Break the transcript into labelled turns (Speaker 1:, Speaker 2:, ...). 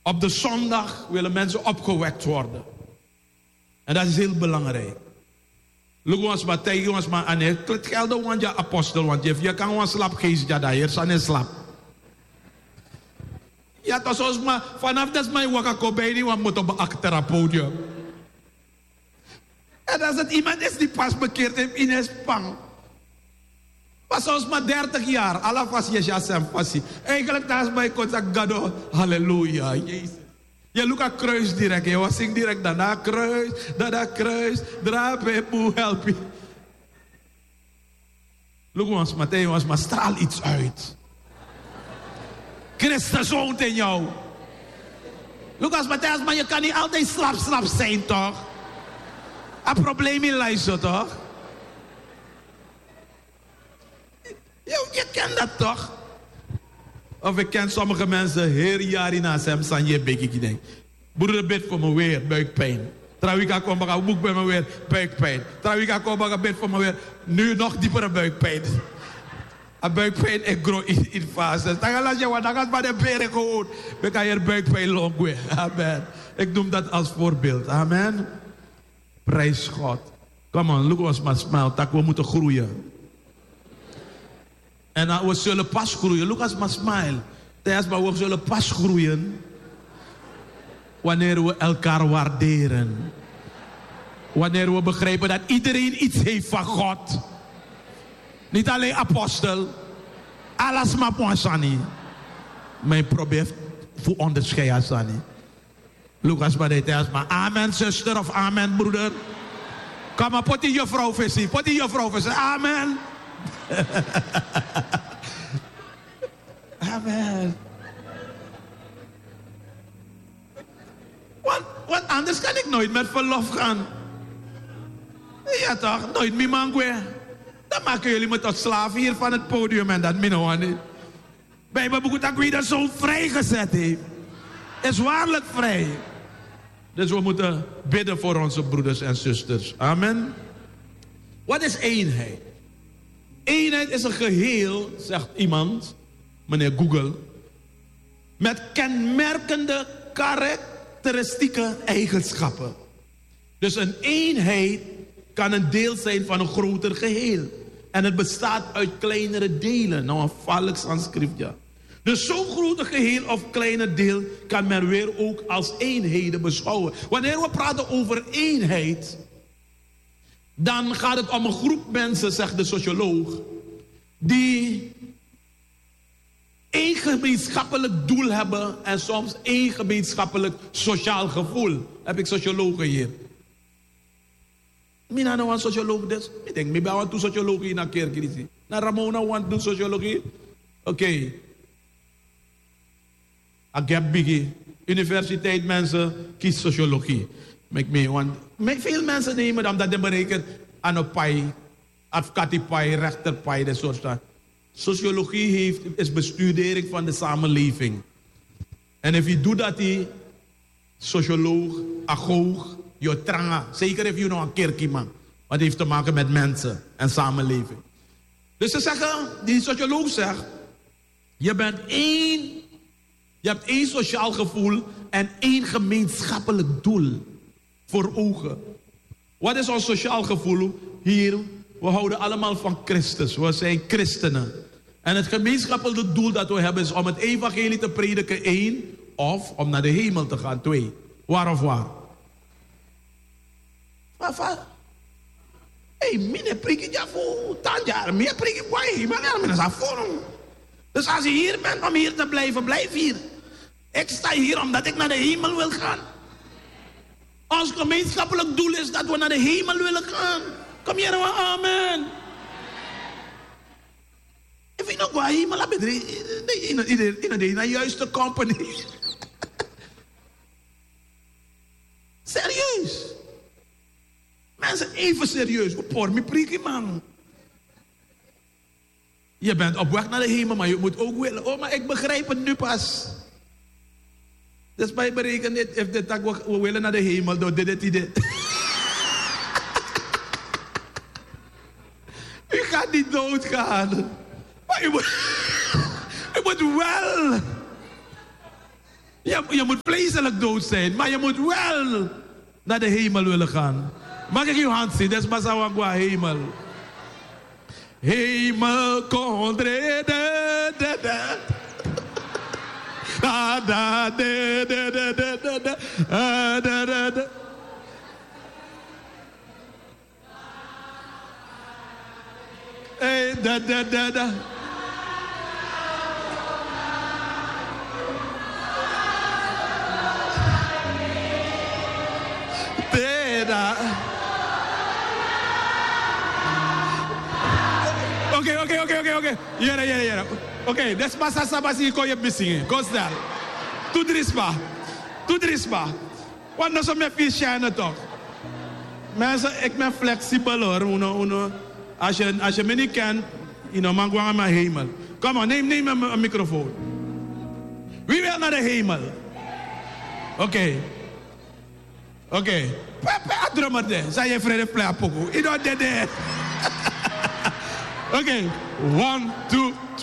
Speaker 1: Op de zondag willen mensen opgewekt worden. En dat is heel belangrijk. Look ons maar tegen ons maar aan. Het geldt want je apostel, want je kan wel slap geest ja daar, zijn in slap. Ja, toch zoals maar vanaf dat mijn wakako bij die want moet op achter het podium. En als het iemand is die pas bekeerd heeft in een spang. Pas zoals maar 30 jaar, alla fasje ja sem fasje. Eigenlijk daar is bij contact gado, halleluja, Jezus. Je look at kruis direct, je was zing direct daarna kruis, draap boe, help je. Look ons, Matthäus, maar straal iets uit. Christus woont in jou. Look ons, Matthäus, maar je kan niet altijd slap zijn, toch? Een probleem in luisteren, toch? Je kent dat toch? Of ik ken sommige mensen, heer jaren na sem sanje bekik denk. Broeder bid voor me weer, buikpijn. Trouwens, ik kom bij boek bij me weer, buikpijn. Trouwens, ik kom bij bid voor me weer, nu nog diepere buikpijn. Een buikpijn, ik grow in fase. Dan laat je wat, dan gaat maar de beren gewoon. We gaan hier buikpijn long weer. Amen. Ik noem dat als voorbeeld. Amen. Prijs God. Come on, look ons maar smile. Tak, we moeten groeien. En we zullen pas groeien. Look us maar smile. Maar we zullen pas groeien. Wanneer we elkaar waarderen. Wanneer we begrijpen dat iedereen iets heeft van God. Niet alleen apostel. Alles maar poisani. Mijn probeer voor onderscheiden sani. Lucas maar dit maar amen zuster of amen broeder. Kom maar pot in je vrouw visie. Pot in je vrouw visie. Amen. Amen. Want anders kan ik nooit met verlof gaan. Ja toch, nooit meer mangwe. Dan maken jullie me tot slaaf hier van het podium en dat minnoen niet. Bijbelboek dat wie dat zo vrijgezet heeft. Is waarlijk vrij. Dus we moeten bidden voor onze broeders en zusters. Amen. Wat is eenheid? Eenheid is een geheel, zegt iemand, meneer Google, met kenmerkende karakteristieke eigenschappen. Dus een eenheid kan een deel zijn van een groter geheel. En het bestaat uit kleinere delen. Nou, een valk Sanskrift, ja. Dus zo'n grote geheel of kleine deel kan men weer ook als eenheden beschouwen. Wanneer we praten over eenheid, dan gaat het om een groep mensen, zegt de socioloog, die één gemeenschappelijk doel hebben en soms één gemeenschappelijk sociaal gevoel. Heb ik sociologen hier. Ik ben een socioloog dus. Ik denk, ik ben een sociologie in een kerk. Na Ramona want doen sociologie. Oké. Ik heb biggie. Universiteit mensen kies sociologie. Want veel mensen nemen dan dat ze berekenen aan een paai, advocatenpaai, rechterpaai, dat soort dingen. Sociologie is bestudering van de samenleving. En als je doet dat, die socioloog, agoog, je tranga, zeker als je nog een kerkie man. Want het heeft te maken met mensen en samenleving. Dus ze zeggen, die socioloog zegt, je bent één, je hebt één sociaal gevoel en één gemeenschappelijk doel voor ogen. Wat is ons sociaal gevoel? Hier, we houden allemaal van Christus. We zijn christenen. En het gemeenschappelijke doel dat we hebben is om het evangelie te prediken, 1, of om naar de hemel te gaan, 2. Waar of waar? Hey, mine preken ja voor 10 jaar. Meer preken voor hemel. Dus als je hier bent om hier te blijven, blijf hier. Ik sta hier omdat ik naar de hemel wil gaan. Ons gemeenschappelijk doel is dat we naar de hemel willen gaan. Kom hier, amen. Ik vind ook wel hemel in de juiste company. Serieus. Mensen, even serieus. Voor me preken, man. Je bent op weg naar de hemel, maar je moet ook willen. Oh, maar ik begrijp het nu pas. Dus bij berekenen dit, if dit we willen naar de hemel, dan dit. U gaat niet doodgaan. Maar u moet wel. Je moet vleeselijk dood zijn, maar je moet wel naar de hemel willen gaan. Mag ik je hand zien? Dat is Masawagwa hemel. Hemel kondre de de de. Da da de de de de de de de de de. Hey da da da da. Okay. Yeah. Okay, das passa sabasi ko je missing. Gosdal. Doe drispa. Want dan zo met veel shine toch. Mensen, ik ben flexibel hoor. Als je me niet kent, man gewoon aan mijn hemel. Kom on, neem een microfoon. Wie wil naar de hemel? Oké. Pepe adromade. Zijn je vrede plek pokoe? Oké. 1, 2, 3.